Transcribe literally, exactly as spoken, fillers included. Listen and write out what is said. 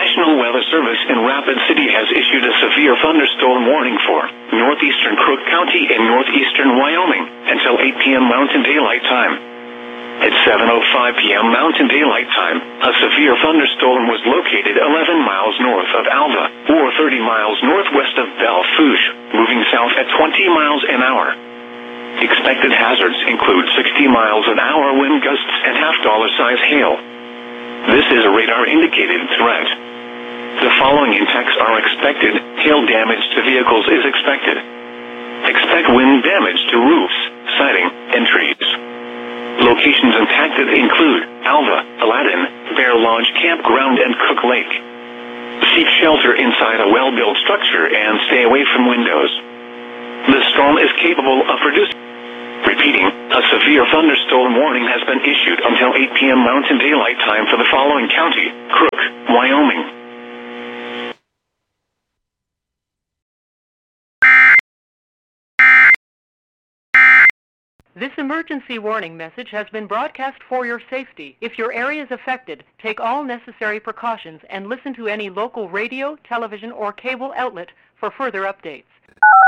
National Weather Service in Rapid City has issued a severe thunderstorm warning for northeastern Crook County and northeastern Wyoming until eight p.m. Mountain Daylight Time. At seven oh five p.m. Mountain Daylight Time, a severe thunderstorm was located eleven miles north of Alva, or thirty miles northwest of Belle Fourche, moving south at twenty miles an hour. Expected hazards include sixty miles an hour wind gusts and half-dollar-size hail. This is a radar-indicated threat. The following impacts are expected. Hail damage to vehicles is expected. Expect wind damage to roofs, siding, and trees. Locations impacted include Alva, Aladdin, Bear Lodge Campground, and Cook Lake. Seek shelter inside a well-built structure and stay away from windows. The storm is capable of producing... Repeating, a severe thunderstorm warning has been issued until eight p.m. Mountain Daylight Time for the following county: Crook, Wyoming. This emergency warning message has been broadcast for your safety. If your area is affected, take all necessary precautions and listen to any local radio, television, or cable outlet for further updates.